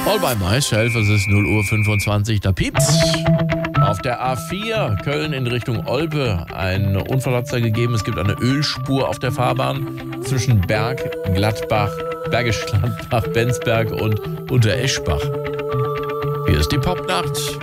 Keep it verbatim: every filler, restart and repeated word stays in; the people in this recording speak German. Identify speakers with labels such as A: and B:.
A: All by myself, es ist null Uhr fünfundzwanzig, da piept's. Auf der A vier Köln in Richtung Olpe ein Unfall hat's da gegeben. Es gibt eine Ölspur auf der Fahrbahn zwischen Berg, Gladbach, Bergisch Gladbach, Bensberg und Untereschbach. Hier ist die Popnacht